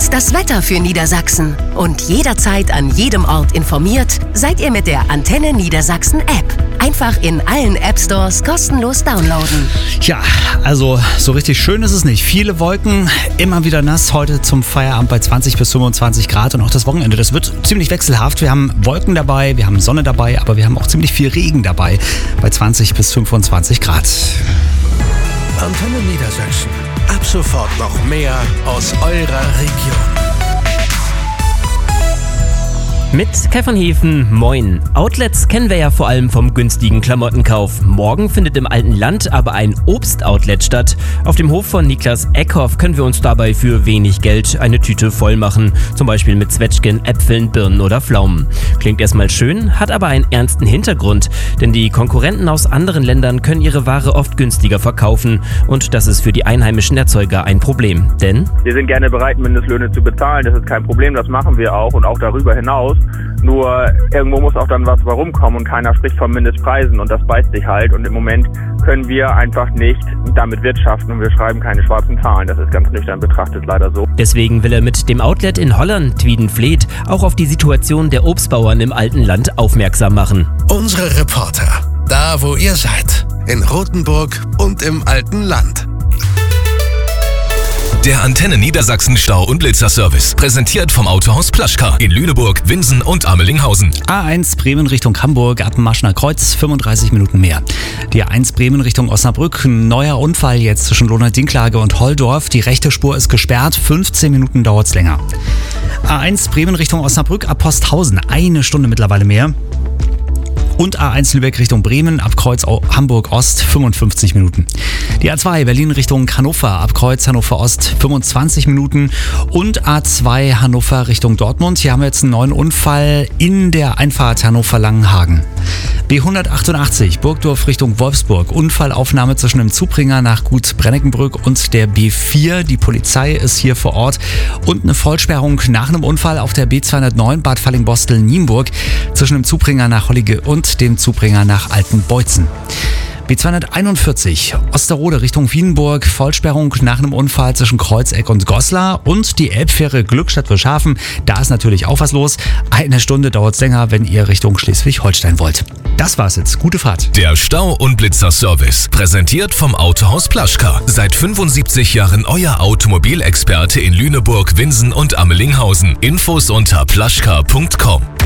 Und das Wetter für Niedersachsen. Und jederzeit an jedem Ort informiert seid ihr mit der Antenne Niedersachsen App. Einfach in allen App-Stores kostenlos downloaden. Ja, also so richtig schön ist es nicht. Viele Wolken, immer wieder nass. Heute zum Feierabend bei 20 bis 25 Grad und auch das Wochenende. Das wird ziemlich wechselhaft. Wir haben Wolken dabei, wir haben Sonne dabei, aber wir haben auch ziemlich viel Regen dabei bei 20 bis 25 Grad. Antenne Niedersachsen. Ab sofort noch mehr aus eurer Region. Mit Kai von Hefen, moin. Outlets kennen wir ja vor allem vom günstigen Klamottenkauf. Morgen findet im alten Land aber ein Obstoutlet statt. Auf dem Hof von Niklas Eckhoff können wir uns dabei für wenig Geld eine Tüte voll machen. Zum Beispiel mit Zwetschgen, Äpfeln, Birnen oder Pflaumen. Klingt erstmal schön, hat aber einen ernsten Hintergrund. Denn die Konkurrenten aus anderen Ländern können ihre Ware oft günstiger verkaufen. Und das ist für die einheimischen Erzeuger ein Problem. Denn wir sind gerne bereit, Mindestlöhne zu bezahlen. Das ist kein Problem, das machen wir auch und auch darüber hinaus. Nur irgendwo muss auch dann was rumkommen und keiner spricht von Mindestpreisen und das beißt sich halt und im Moment können wir einfach nicht damit wirtschaften und wir schreiben keine schwarzen Zahlen. Das ist ganz nüchtern betrachtet leider so. Deswegen will er mit dem Outlet in Holland, Wiedenfleet, auch auf die Situation der Obstbauern im alten Land aufmerksam machen. Unsere Reporter, da wo ihr seid, in Rothenburg und im alten Land. Der Antenne Niedersachsen Stau- und Blitzerservice. Präsentiert vom Autohaus Plaschka in Lüneburg, Winsen und Amelinghausen. A1 Bremen Richtung Hamburg ab dem Maschener Kreuz, 35 Minuten mehr. Die A1 Bremen Richtung Osnabrück, ein neuer Unfall jetzt zwischen Lohner-Dinklage und Holdorf. Die rechte Spur ist gesperrt, 15 Minuten dauert es länger. A1 Bremen Richtung Osnabrück ab Posthausen, 1 Stunde mittlerweile mehr. Und A1 Lübeck Richtung Bremen ab Kreuz Hamburg Ost 55 Minuten. Die A2 Berlin Richtung Hannover ab Kreuz Hannover Ost 25 Minuten. Und A2 Hannover Richtung Dortmund. Hier haben wir jetzt einen neuen Unfall in der Einfahrt Hannover-Langenhagen. B188 Burgdorf Richtung Wolfsburg. Unfallaufnahme zwischen dem Zubringer nach Gut Brenneckenbrück und der B4. Die Polizei ist hier vor Ort. Und eine Vollsperrung nach einem Unfall auf der B209 Bad Fallingbostel-Nienburg zwischen dem Zubringer nach Hollige und dem Zubringer nach Altenbeutzen. B241 Osterode Richtung Wiedenburg, Vollsperrung nach einem Unfall zwischen Kreuzeck und Goslar und die Elbfähre Glückstadt-Wilshafen. Da ist natürlich auch was los. 1 Stunde dauert es länger, wenn ihr Richtung Schleswig-Holstein wollt. Das war's jetzt. Gute Fahrt. Der Stau- und Blitzer-Service. Präsentiert vom Autohaus Plaschka. Seit 75 Jahren euer Automobilexperte in Lüneburg, Winsen und Amelinghausen. Infos unter plaschka.com.